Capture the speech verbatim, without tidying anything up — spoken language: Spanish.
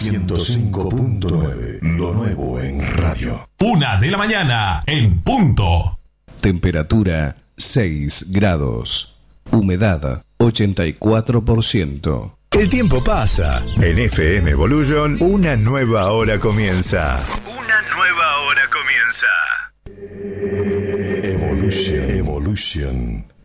ciento cinco punto nueve, lo nuevo en radio. Una de la mañana, en punto. Temperatura seis grados. Humedad ochenta y cuatro por ciento. El tiempo pasa. En F M Evolution, una nueva hora comienza. Una nueva hora comienza. Evolution, Evolution.